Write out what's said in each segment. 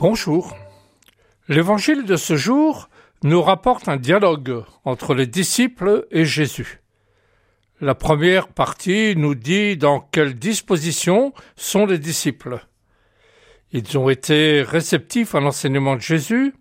Bonjour. L'évangile de ce jour nous rapporte un dialogue entre les disciples et Jésus. La première partie nous dit dans quelle disposition sont les disciples. Ils ont été réceptifs à l'enseignement de Jésus.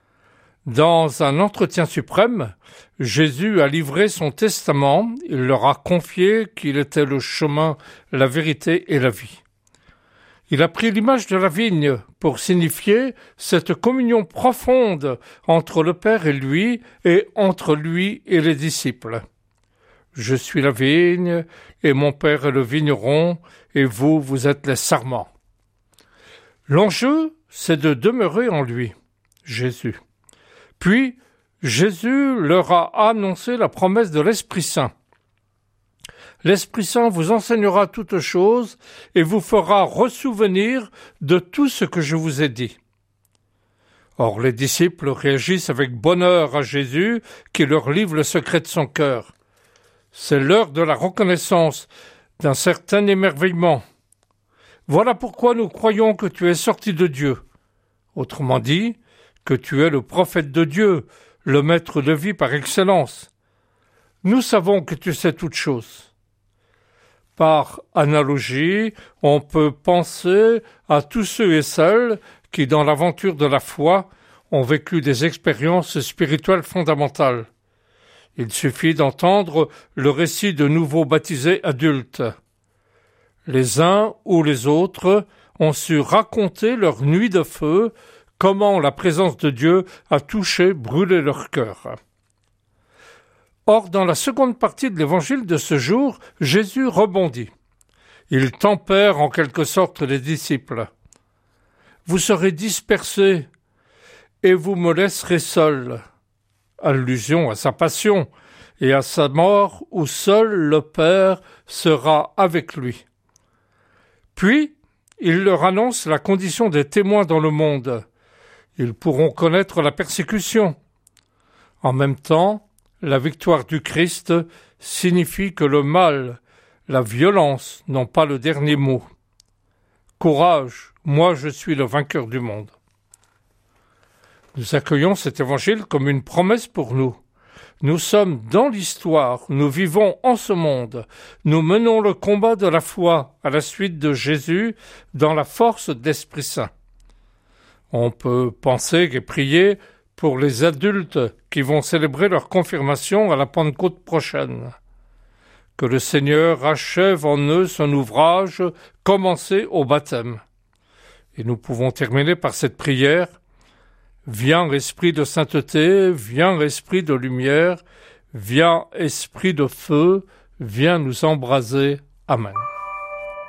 Dans un entretien suprême, Jésus a livré son testament. Il leur a confié qu'il était le chemin, la vérité et la vie. Il a pris l'image de la vigne pour signifier cette communion profonde entre le Père et lui et entre lui et les disciples. Je suis la vigne et mon Père est le vigneron et vous, vous êtes les sarments. L'enjeu, c'est de demeurer en lui, Jésus. Puis, Jésus leur a annoncé la promesse de l'Esprit Saint. L'Esprit Saint vous enseignera toutes choses et vous fera ressouvenir de tout ce que je vous ai dit. Or, les disciples réagissent avec bonheur à Jésus qui leur livre le secret de son cœur. C'est l'heure de la reconnaissance, d'un certain émerveillement. Voilà pourquoi nous croyons que tu es sorti de Dieu. Autrement dit, que tu es le prophète de Dieu, le maître de vie par excellence. Nous savons que tu sais toutes choses. Par analogie, on peut penser à tous ceux et celles qui, dans l'aventure de la foi, ont vécu des expériences spirituelles fondamentales. Il suffit d'entendre le récit de nouveaux baptisés adultes. Les uns ou les autres ont su raconter leur nuit de feu, comment la présence de Dieu a touché, brûlé leur cœur. Or, dans la seconde partie de l'évangile de ce jour, Jésus rebondit. Il tempère en quelque sorte les disciples. Vous serez dispersés et vous me laisserez seul. Allusion à sa passion et à sa mort où seul le Père sera avec lui. Puis, il leur annonce la condition des témoins dans le monde. Ils pourront connaître la persécution. En même temps, la victoire du Christ signifie que le mal, la violence n'ont pas le dernier mot. Courage, moi je suis le vainqueur du monde. Nous accueillons cet évangile comme une promesse pour nous. Nous sommes dans l'histoire, nous vivons en ce monde, nous menons le combat de la foi à la suite de Jésus dans la force de l'Esprit Saint. On peut penser et prier pour les adultes qui vont célébrer leur confirmation à la Pentecôte prochaine. Que le Seigneur achève en eux son ouvrage commencé au baptême. Et nous pouvons terminer par cette prière. Viens Esprit de sainteté, viens Esprit de lumière, viens Esprit de feu, viens nous embraser. Amen.